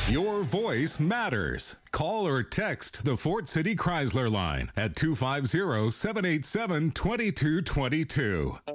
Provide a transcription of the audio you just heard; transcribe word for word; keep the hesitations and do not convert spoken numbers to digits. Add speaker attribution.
Speaker 1: Your voice matters. Call or text the Fort City Chrysler line at two five zero, seven eight seven, two two two two.